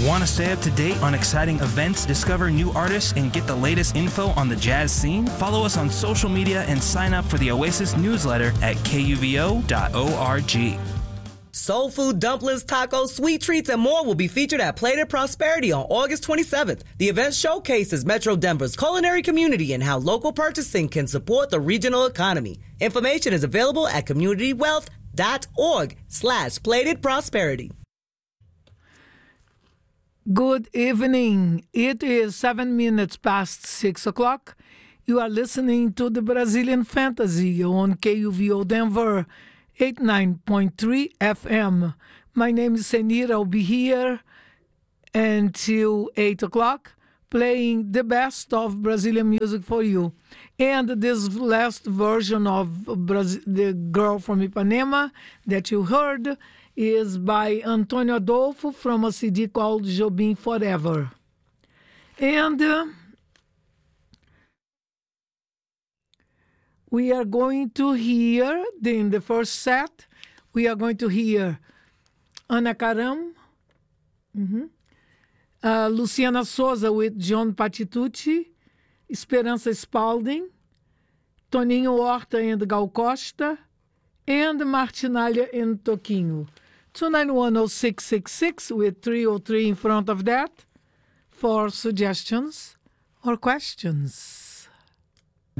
Want to stay up to date on exciting events, discover new artists, and get the latest info on the jazz scene? Follow us on social media and sign up for the Oasis newsletter at kuvo.org. Soul food, dumplings, tacos, sweet treats, and more will be featured at Plated Prosperity on August 27th. The event showcases Metro Denver's culinary community and how local purchasing can support the regional economy. Information is available at communitywealth.org/Plated Prosperity. Good evening. It is 7 minutes past 6 o'clock. You are listening to the Brazilian Fantasy on KUVO Denver 89.3 FM. My name is Senira. I'll be here until 8 o'clock playing the best of Brazilian music for you. And this last version of The Girl from Ipanema that you heard is by Antônio Adolfo from a CD called Jobim Forever. And we are going to hear, in the first set, we are going to hear Ana Caram, Luciana Souza with John Patitucci, Esperança Spalding, Toninho Horta and Gal Costa, and Martinalha and Toquinho. 2910666 with 303 in front of that for suggestions or questions.